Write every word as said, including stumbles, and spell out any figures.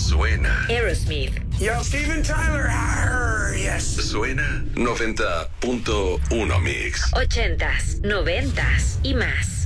Suena. Aerosmith. Yo, Steven Tyler. Arr, yes. Suena noventa punto uno Mix. Ochentas, noventas y más.